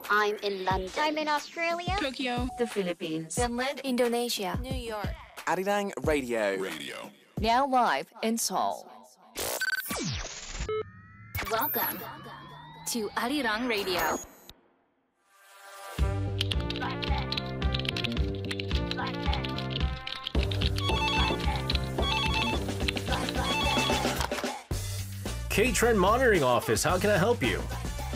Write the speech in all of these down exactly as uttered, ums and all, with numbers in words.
I'm in London. I'm in Australia. Tokyo. The Philippines. Finland. Indonesia. New York. Arirang Radio. Radio. Now live in Seoul. Welcome to Arirang Radio. K-Trend Monitoring Office, how can I help you?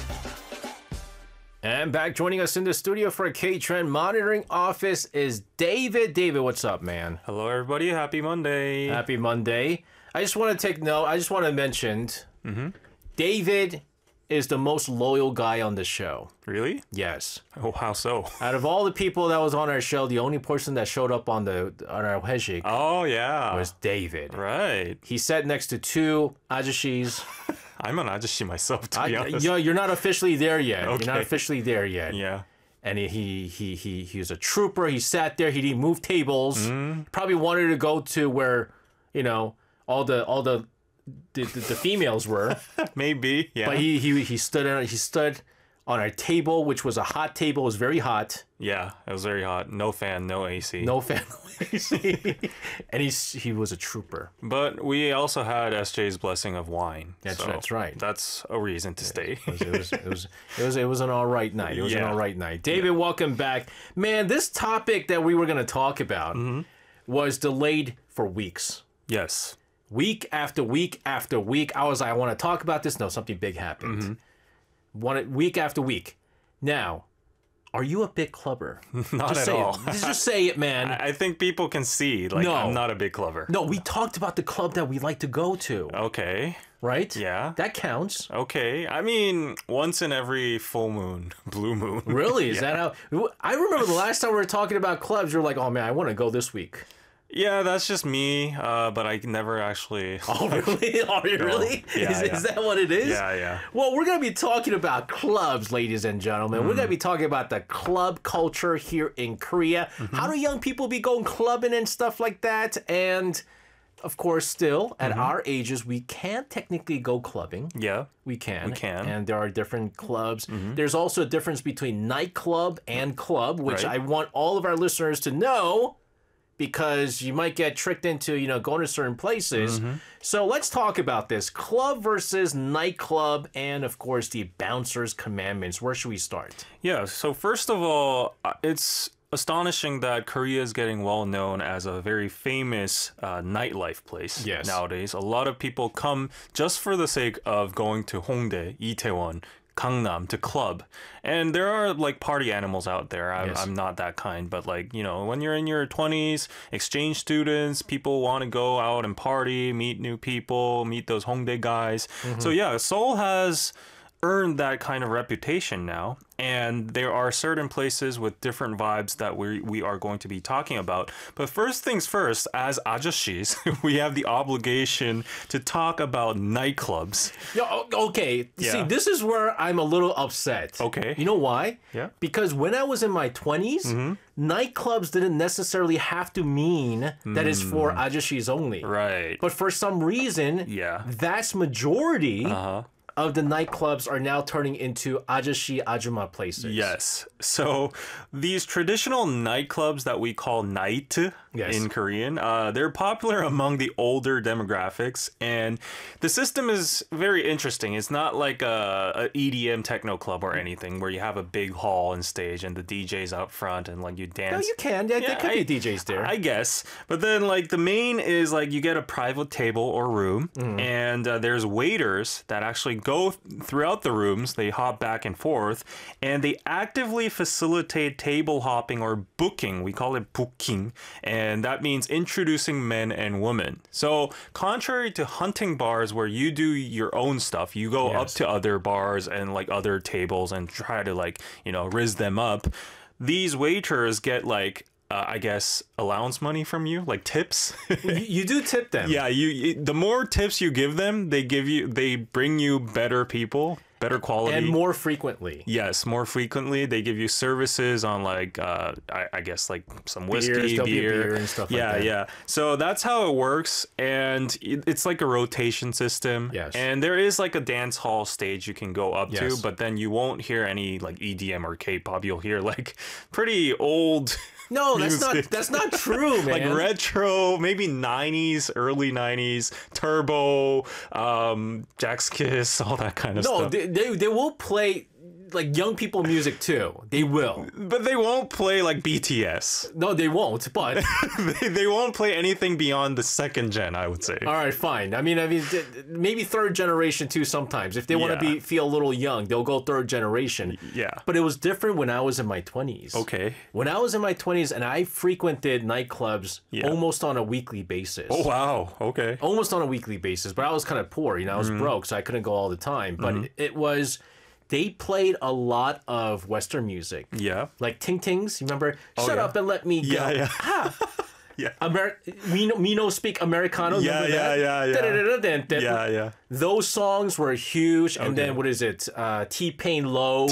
And back joining us in the studio for K-Trend Monitoring Office is David. David, what's up, man? Hello, everybody. Happy Monday. Happy Monday. I just want to take note, I just want to mention, mm-hmm. David is the most loyal guy on the show. Really? Yes. Oh, how so? Out of all the people that was on our show, the only person that showed up on the on our 회식 oh, yeah. was David. Right. He sat next to two ajashis. I'm an ajashi myself, to be I, honest. You know, you're not officially there yet. Okay. You're not officially there yet. Yeah. And he he he he, he was a trooper. He sat there. He didn't move tables. Mm. Probably wanted to go to where, you know, all the all the the, the, the females were. Maybe, yeah. But he he he stood on he stood on our table, which was a hot table. It was very hot. Yeah, it was very hot. No fan, no A C. No fan, no A C. And he's he was a trooper. But we also had S J's blessing of wine. That's so that's right. That's a reason to stay. It was it was it was it was, it was an all right night. It was yeah. an all right night. David, yeah. Welcome back, man. This topic that we were going to talk about mm-hmm. was delayed for weeks. Yes. Week after week after week. I was like, I want to talk about this. No, something big happened. Mm-hmm. One week after week. Now, are you a big clubber? Not just at say all. It. Just say it, man. I think people can see. Like, no. I'm not a big clubber. No, we talked about the club that we like to go to. Okay. Right? Yeah. That counts. Okay. I mean, once in every full moon, blue moon. Really? Is yeah. that how? I remember the last time we were talking about clubs, you were like, oh man, I want to go this week. Yeah, that's just me, uh, but I never actually... Oh, really? Oh, really? Yeah, is, yeah. is that what it is? Yeah, yeah. Well, we're going to be talking about clubs, ladies and gentlemen. Mm. We're going to be talking about the club culture here in Korea. Mm-hmm. How do young people be going clubbing and stuff like that? And, of course, still, at mm-hmm. our ages, we can technically go clubbing. Yeah. We can. We can. And there are different clubs. Mm-hmm. There's also a difference between nightclub and club, which right. I want all of our listeners to know, because you might get tricked into, you know, going to certain places. Mm-hmm. So let's talk about this. Club versus nightclub, and of course the bouncer's commandments. Where should we start? Yeah, so first of all, it's astonishing that Korea is getting well known as a very famous uh, nightlife place yes. nowadays. A lot of people come just for the sake of going to Hongdae, Itaewon, Gangnam to club, and there are like party animals out there. I'm, yes. I'm not that kind, but like, you know, when you're in your twenties, exchange students, people want to go out and party, meet new people, meet those Hongdae guys. Mm-hmm. So yeah, Seoul has earned that kind of reputation now, and there are certain places with different vibes that we we are going to be talking about. But first things first, as ajashis, we have the obligation to talk about nightclubs. Yeah, okay. Yeah. See, this is where I'm a little upset. Okay. You know why? Yeah. Because when I was in my twenties, mm-hmm. nightclubs didn't necessarily have to mean that mm. it's for ajashis only. Right. But for some reason, yeah, vast majority uh-huh. of the nightclubs are now turning into ajashi ajuma places. Yes. So these traditional nightclubs that we call night yes. in Korean, uh, they're popular among the older demographics, and the system is very interesting. It's not like a, a E D M techno club or anything where you have a big hall and stage and the D Js out front and like you dance. No, you can. Yeah, yeah, there could I, be D Js there. I guess. But then like the main is like you get a private table or room, mm. and uh, there's waiters that actually go th- throughout the rooms. They hop back and forth, and they actively facilitate table hopping or booking. We call it booking, and that means introducing men and women. So contrary to hunting bars where you do your own stuff, you go yes. up to other bars and like other tables and try to like, you know, riz them up. These waiters get like Uh, I guess allowance money from you, like tips. you, you do tip them. Yeah, you, you. The more tips you give them, they give you. They bring you better people. better quality. And more frequently. Yes, more frequently. They give you services on like uh, I, I guess like some whiskey, Beers, there'll be beer. beer and stuff like yeah, that. yeah. So that's how it works, and it- it's like a rotation system. Yes. And there is like a dance hall stage you can go up Yes. to, but then you won't hear any like E D M or K-pop. You'll hear like pretty old. No, that's not music. that's not true, man. Like retro, maybe nineties, early nineties, Turbo, um, Jack's Kiss, all that kind of No, stuff. they, they they will play like young people music too. They will. But they won't play like B T S. No, they won't. But they, they won't play anything beyond the second gen, I would say. all right, fine. I mean, I mean, th- maybe third generation too. Sometimes, if they want to Yeah. be feel a little young, they'll go third generation. Yeah. But it was different when I was in my twenties. Okay. When I was in my twenties, and I frequented nightclubs Yeah. almost on a weekly basis. Oh wow. Okay. Almost on a weekly basis. But I was kind of poor. You know, I was broke, so I couldn't go all the time. But it, it was. They played a lot of Western music. Yeah. Like Ting Tings, you remember? Shut yeah. up and let me go. Yeah, yeah. Ah. Yeah. Amer- me, no, me no speak Americano. Yeah, remember yeah, that? yeah, yeah. Da-da-da-da-da-da. Yeah, yeah. Those songs were huge. And Okay. then what is it? Uh, T-Pain Low,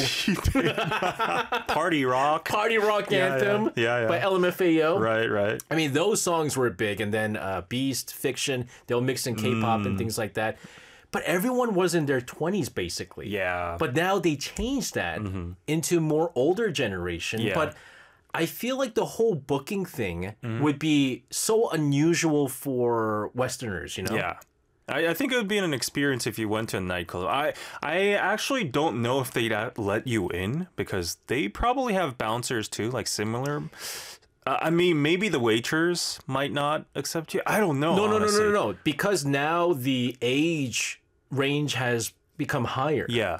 Party rock. Party Rock Yeah, yeah. Anthem Yeah, yeah. by L M F A O. Right, right. I mean, those songs were big. And then uh, Beast, Fiction, they'll mix in K-pop Mm. and things like that. But everyone was in their twenties, basically. Yeah. But now they changed that into more older generation. Yeah. But I feel like the whole booking thing would be so unusual for Westerners, you know? Yeah. I, I think it would be an experience if you went to a nightclub. I I actually don't know if they'd uh, let you in because they probably have bouncers too, like similar. Uh, I mean, maybe the waiters might not accept you. I don't know. No, no, no, no, honestly. no, no. Because now the age range has become higher. Yeah.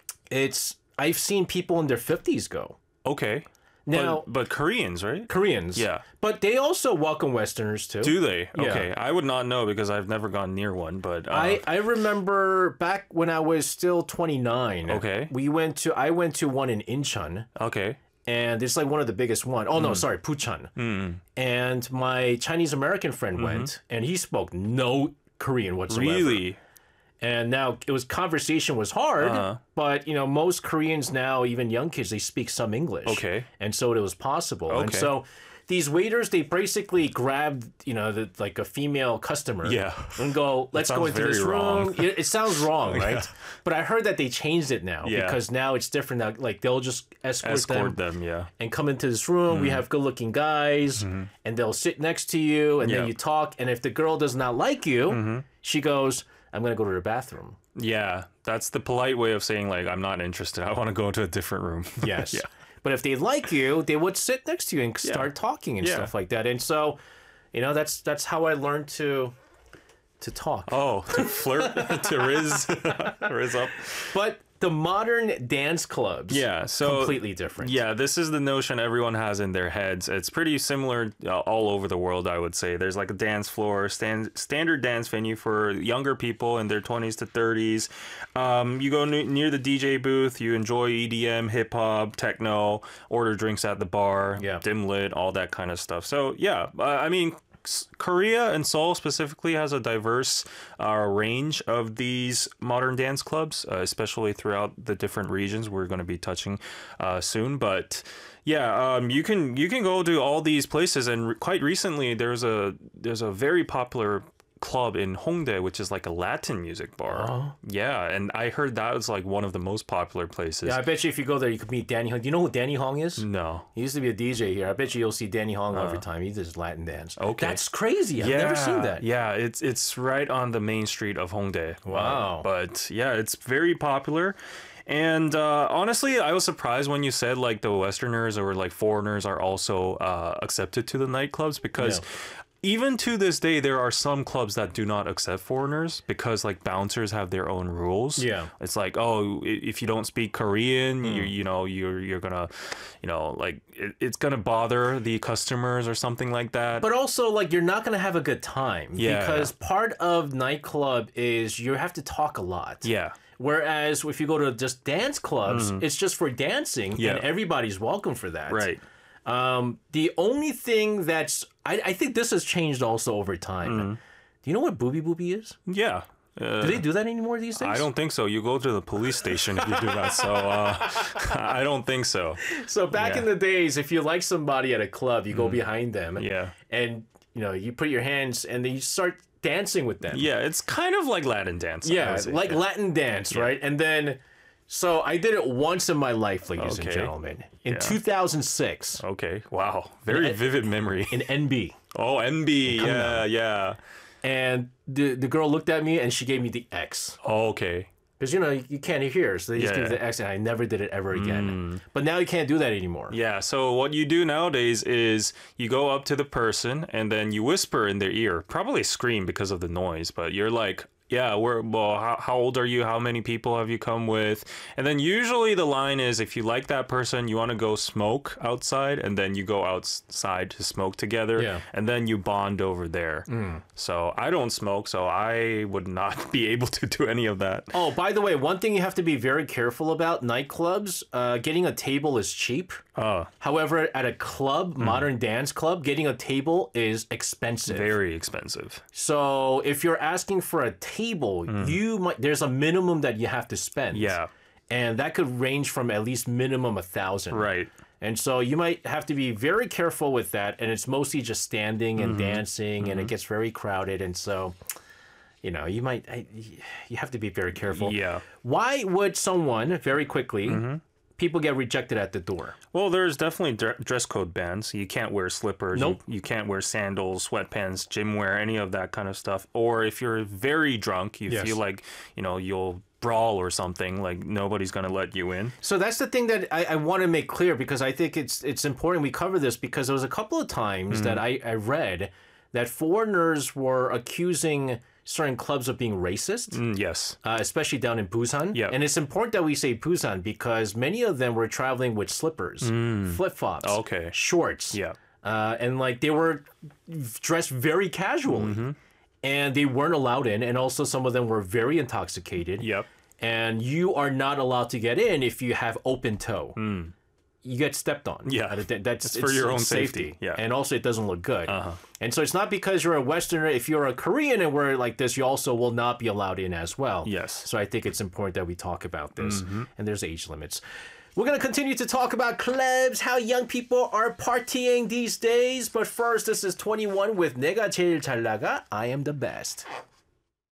It's I've seen people in their fifties go. Okay. Now, but, but Koreans, right? Koreans. Yeah. But they also welcome Westerners too. Do they? Yeah. Okay. I would not know because I've never gone near one, but uh, I, I remember back when I was still twenty-nine. Okay. We went to I went to one in Incheon. okay. And it's like one of the biggest one. Oh no, Mm. sorry, Pucheon. And my Chinese American friend went, and he spoke no Korean whatsoever. Mm-hmm. Really? And now it was conversation was hard, Uh-huh. but you know most Koreans now, even young kids, they speak some English. Okay. And so it was possible. And Okay. so these waiters, they basically grabbed you know the, like a female customer. Yeah. And go, let's go sounds into this very room. wrong. It, it sounds wrong, right? But I heard that they changed it now Yeah. because now it's different. Now, like they'll just escort, Escort them them, yeah. and come into this room. We have good-looking guys, and they'll sit next to you, and Yeah. then you talk. And if the girl does not like you, she goes, "I'm gonna go to the bathroom." Yeah. That's the polite way of saying, like, I'm not interested. I want to go to a different room. Yes. yeah. But if they like you, they would sit next to you and start talking and Yeah. stuff like that. And so, you know, that's that's how I learned to to talk. Oh, to flirt, to riz, riz up. But the modern dance clubs, Yeah, so completely different. Yeah, this is the notion everyone has in their heads. It's pretty similar uh, all over the world, I would say. There's like a dance floor, stand, standard dance venue for younger people in their twenties to thirties. Um, you go n- near the D J booth, you enjoy E D M, hip hop, techno, order drinks at the bar, Yeah. dim lit, all that kind of stuff. So yeah, uh, I mean, S- Korea and Seoul specifically has a diverse uh, range of these modern dance clubs, uh, especially throughout the different regions we're going to be touching uh, soon. But yeah, um, you can you can go to all these places, and re- quite recently there's a there's a very popular club in Hongdae, which is like a Latin music bar. Yeah, and I heard that was like one of the most popular places. Yeah, I bet you if you go there, you could meet Danny Hong. Do you know who Danny Hong is? No. He used to be a D J here. I bet you you'll see Danny Hong every time. He does Latin dance. Uh. Okay. That's crazy. I've never seen that. Yeah, it's it's right on the main street of Hongdae. Wow. Uh, but yeah, it's very popular. And uh, honestly, I was surprised when you said like the Westerners or like foreigners are also uh, accepted to the nightclubs because Yeah. even to this day, there are some clubs that do not accept foreigners because like bouncers have their own rules. Yeah. It's like, oh, i- if you don't speak Korean, Hmm. you you know, you're you're gonna, you know, like it, it's gonna bother the customers or something like that. But also, like, you're not going to have a good time. Yeah. Because part of nightclub is you have to talk a lot. yeah. Whereas if you go to just dance clubs, it's just for dancing, Mm-hmm. Yeah. and everybody's welcome for that. Right. Um, the only thing that's, I, I think this has changed also over time. Mm-hmm. Do you know what booby booby is? Yeah. Do they do that anymore these days? I don't think so. You go to the police station if you do that. So uh, I don't think so. So back Yeah. in the days, if you like somebody at a club, you go behind them. Yeah. And, you know, you put your hands and then you start dancing with them. Yeah, it's kind of like Latin dance. I Yeah, would say. like Yeah. Latin dance, right? And then, so I did it once in my life, ladies and Okay. gentlemen, in Yeah. two thousand six Okay. Wow. Very And- vivid memory. in N B. Oh, N B. Yeah, yeah. And the the girl looked at me and she gave me the X. Oh, okay. Because, you know, you, you can't hear, so they just Yeah, give you yeah. the X, and I never did it ever again. But now you can't do that anymore. Yeah, so what you do nowadays is you go up to the person and then you whisper in their ear, probably scream because of the noise, but you're like, yeah, we're, well, how, how old are you? How many people have you come with? And then usually the line is if you like that person, you want to go smoke outside, and then you go outside to smoke together, Yeah. and then you bond over there. So I don't smoke, so I would not be able to do any of that. Oh, by the way, one thing you have to be very careful about, nightclubs, uh, getting a table is cheap. Oh, However, at a club, modern dance club, getting a table is expensive. very expensive. So if you're asking for a table, you might there's a minimum that you have to spend. Yeah. And that could range from at least minimum a thousand. Right. And so you might have to be very careful with that. And it's mostly just standing and dancing, and it gets very crowded. And so, you know, you might I, you have to be very careful. Yeah. Why would someone very quickly people get rejected at the door? Well, there's definitely dre- dress code bans. You can't wear slippers. Nope. You, you can't wear sandals, sweatpants, gym wear, any of that kind of stuff. Or if you're very drunk, you Yes. feel like, you know, you'll brawl or something, like nobody's going to let you in. So that's the thing that I, I want to make clear, because I think it's it's important we cover this, because there was a couple of times that I, I read that foreigners were accusing certain clubs of being racist, Mm, yes. uh, especially down in Busan. Yeah. And it's important that we say Busan because many of them were traveling with slippers, flip-flops, Okay. shorts. Yeah. Uh, and like they were dressed very casually. And they weren't allowed in. And also some of them were very intoxicated. Yep. And you are not allowed to get in if you have open toe. You get stepped on. Yeah. Uh, that- That's It's for your own safety. Yeah. And also it doesn't look good. And so it's not because you're a Westerner. If you're a Korean and we're like this, you also will not be allowed in as well. Yes. So I think it's important that we talk about this. And there's age limits. We're going to continue to talk about clubs, how young people are partying these days. But first, this is twenty-one with 내가 제일 잘 나가, I am the best.